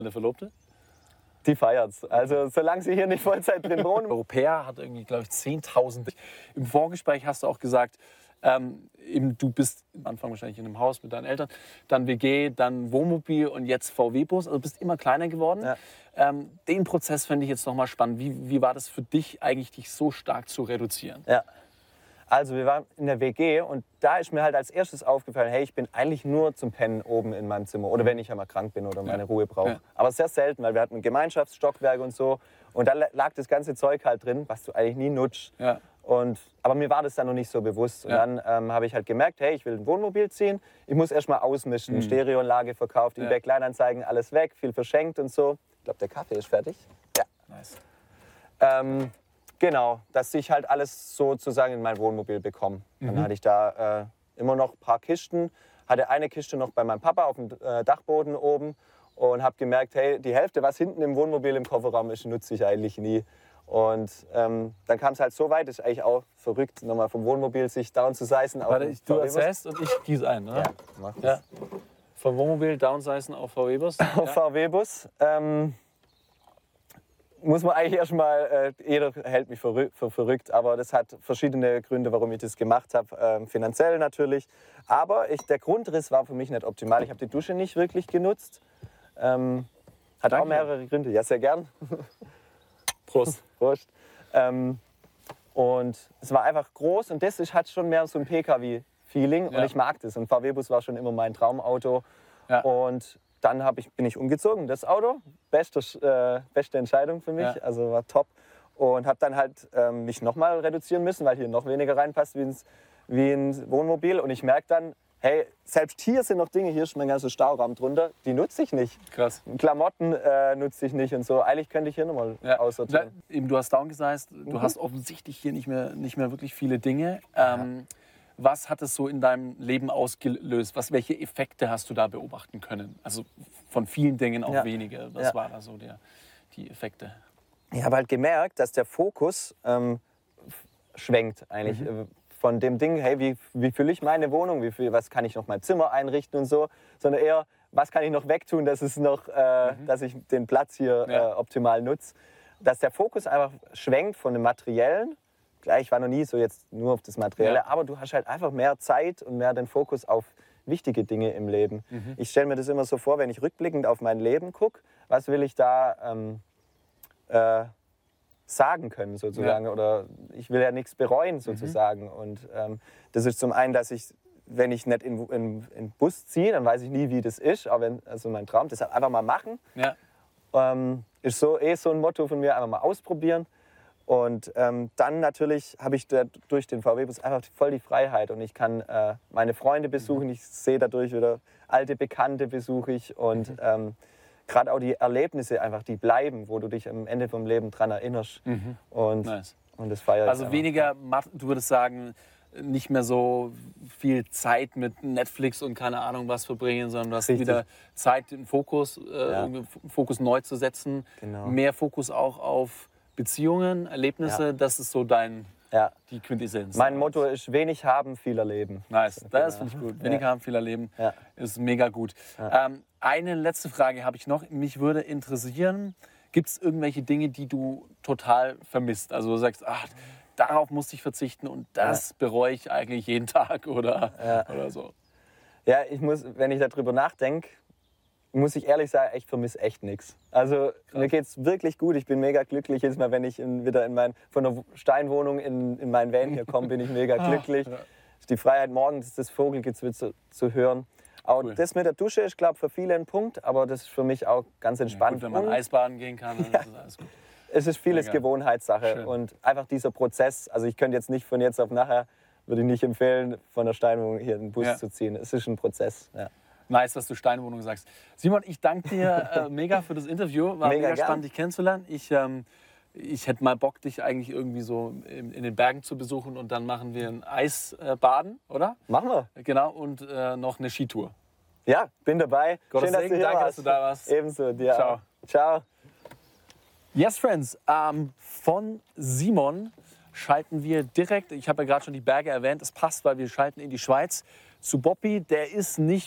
Eine Verlobte? Die feiert's. Also solange sie hier nicht Vollzeit drin wohnen. Europäer hat irgendwie, glaube ich, 10.000. Im Vorgespräch hast du auch gesagt, du bist am Anfang wahrscheinlich in einem Haus mit deinen Eltern, dann WG, dann Wohnmobil und jetzt VW-Bus. Also du bist immer kleiner geworden. Ja. Den Prozess fände ich jetzt nochmal spannend. Wie war das für dich eigentlich, dich so stark zu reduzieren? Ja. Also wir waren in der WG und da ist mir halt als erstes aufgefallen, hey, ich bin eigentlich nur zum Pennen oben in meinem Zimmer oder wenn ich einmal krank bin oder meine Ruhe brauche. Ja. Aber sehr selten, weil wir hatten ein Gemeinschaftsstockwerk und so und da lag das ganze Zeug halt drin, was du eigentlich nie nutzt. Ja. Aber mir war das dann noch nicht so bewusst. Und dann habe ich halt gemerkt, hey, ich will ein Wohnmobil ziehen, ich muss erst mal ausmischen, Stereoanlage verkauft, eBay Kleinanzeigen, alles weg, viel verschenkt und so. Ich glaube, der Kaffee ist fertig. Ja. Nice. Genau, dass ich halt alles sozusagen in mein Wohnmobil bekomme. Dann hatte ich da immer noch ein paar Kisten, hatte eine Kiste noch bei meinem Papa auf dem Dachboden oben und habe gemerkt, hey, die Hälfte, was hinten im Wohnmobil im Kofferraum ist, nutze ich eigentlich nie. Und dann kam es halt so weit, ist eigentlich auch verrückt, nochmal vom Wohnmobil sich downzusizen. Warte, du erzählst und ich gieße ein, ne? Ja, mach das. Ja. Vom Wohnmobil downsizen auf VW-Bus? Auf VW-Bus. Muss man eigentlich erstmal, jeder hält mich für verrückt, aber das hat verschiedene Gründe, warum ich das gemacht habe. Finanziell natürlich. Aber der Grundriss war für mich nicht optimal. Ich habe die Dusche nicht wirklich genutzt. Hat auch mehrere Gründe. Ja, sehr gern. Prost. Prost. Und es war einfach groß und das hat schon mehr so ein PKW-Feeling und ich mag das. Und VW-Bus war schon immer mein Traumauto. Ja. Und dann bin ich umgezogen, das Auto. Beste Entscheidung für mich, also war top. Und habe dann halt mich nochmal reduzieren müssen, weil hier noch weniger reinpasst wie ins Wohnmobil. Und ich merke dann, hey, selbst hier sind noch Dinge, hier ist mein ganzer Stauraum drunter, die nutze ich nicht. Krass. Klamotten nutze ich nicht und so. Eigentlich könnte ich hier nochmal aussortieren. Eben, du hast downgesized, du hast offensichtlich hier nicht mehr wirklich viele Dinge. Was hat es so in deinem Leben ausgelöst? Welche Effekte hast du da beobachten können? Also von vielen Dingen auch wenige. Was war da so die Effekte? Ich habe halt gemerkt, dass der Fokus schwenkt eigentlich. Von dem Ding, hey, wie fülle ich meine Wohnung, was kann ich noch mein Zimmer einrichten und so, sondern eher, was kann ich noch wegtun, dass ich den Platz hier optimal nutze. Dass der Fokus einfach schwenkt von dem Materiellen. Klar, ich war noch nie so jetzt nur auf das Materielle, aber du hast halt einfach mehr Zeit und mehr den Fokus auf wichtige Dinge im Leben. Ich stelle mir das immer so vor, wenn ich rückblickend auf mein Leben gucke, was will ich da sagen können sozusagen oder ich will ja nichts bereuen sozusagen und das ist zum einen, dass ich, wenn ich nicht in den Bus ziehe, dann weiß ich nie, wie das ist, aber also mein Traum, deshalb einfach mal machen, ist so ein Motto von mir, einfach mal ausprobieren und dann natürlich habe ich durch den VW-Bus einfach voll die Freiheit und ich kann meine Freunde besuchen, ich sehe dadurch wieder alte Bekannte besuche ich und gerade auch die Erlebnisse einfach, die bleiben, wo du dich am Ende vom Leben dran erinnerst. Und das feiere ich. Also weniger, du würdest sagen, nicht mehr so viel Zeit mit Netflix und keine Ahnung was verbringen, sondern du hast wieder Zeit, den Fokus neu zu setzen. Genau. Mehr Fokus auch auf Beziehungen, Erlebnisse, das ist so die Quintessenz. Mein Motto ist, wenig haben, viel erleben. Nice, das finde ich gut. Wenig haben, viel erleben ist mega gut. Eine letzte Frage habe ich noch. Mich würde interessieren, gibt es irgendwelche Dinge, die du total vermisst? Also du sagst, darauf musste ich verzichten und das bereue ich eigentlich jeden Tag oder so. Ja, wenn ich darüber nachdenke, muss ich ehrlich sagen, ich vermisse echt nichts. Also mir geht es wirklich gut. Ich bin mega glücklich. Jedes Mal, wenn ich wieder von der Steinwohnung in meinen Van hier komme, bin ich mega glücklich. Die Freiheit, morgens das Vogelgezwitscher zu hören. Auch das mit der Dusche ist, glaube ich, für viele ein Punkt, aber das ist für mich auch ganz entspannt. Ja, gut, wenn man Eisbaden gehen kann, dann ist alles gut. Es ist vieles Gewohnheitssache. Schön. Und einfach dieser Prozess, also ich könnte jetzt nicht von jetzt auf nachher, würde ich nicht empfehlen, von der Steinwohnung hier in den Bus zu ziehen. Es ist ein Prozess. Ja. Nice, dass du Steinwohnung sagst. Simon, ich danke dir mega für das Interview. War mega spannend, dich kennenzulernen. Ich hätte mal Bock, dich eigentlich irgendwie so in den Bergen zu besuchen und dann machen wir ein Eisbaden, oder? Machen wir. Genau, und noch eine Skitour. Ja, bin dabei. Schön, dass du hier warst. Dass du da warst. Ebenso, dir. Ciao. Auch. Ciao. Yes, Friends, von Simon schalten wir direkt, ich habe ja gerade schon die Berge erwähnt, es passt, weil wir schalten in die Schweiz, zu Boppi. Der ist nicht